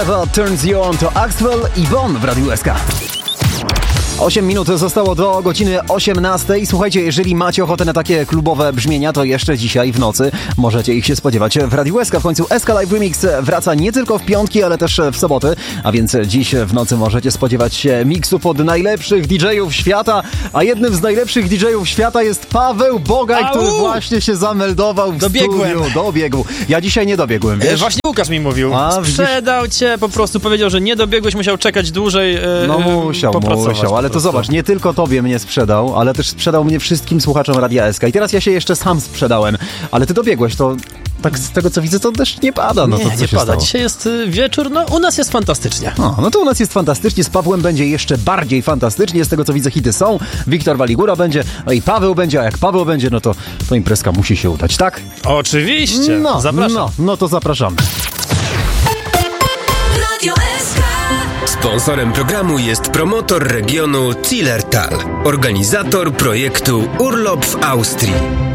Turns You On to Axwell i Bon w Radiu SK. 8 minut zostało do godziny 18. Słuchajcie, jeżeli macie ochotę na takie klubowe brzmienia, to jeszcze dzisiaj w nocy możecie ich się spodziewać w Radiu SK. W końcu SK Live Remix wraca nie tylko w piątki, ale też w soboty, a więc dziś w nocy możecie spodziewać się miksów od najlepszych DJ-ów świata, a jednym z najlepszych DJ-ów świata jest Paweł Bogaj, który właśnie się zameldował w studiu. Dobiegł. Ja dzisiaj nie dobiegłem, wiesz? Właśnie Łukasz mi mówił. Sprzedał cię, po prostu powiedział, że nie dobiegłeś, musiał czekać dłużej. No musiał, ale to zobacz, nie tylko tobie mnie sprzedał, ale też sprzedał mnie wszystkim słuchaczom Radia SK. I teraz ja się jeszcze sam sprzedałem, ale ty dobiegłeś, to tak z tego co widzę, to deszcz nie pada. No to co nie się pada. stało? Dzisiaj jest wieczór, no u nas jest fantastycznie. No to u nas jest fantastycznie, z Pawłem będzie jeszcze bardziej fantastycznie, z tego co widzę hity są, Wiktor Waligura będzie, no i Paweł będzie, a jak Paweł będzie, no to imprezka musi się udać, tak? Oczywiście, zapraszam. No to zapraszamy. Sponsorem programu jest promotor regionu Zillertal, organizator projektu Urlop w Austrii.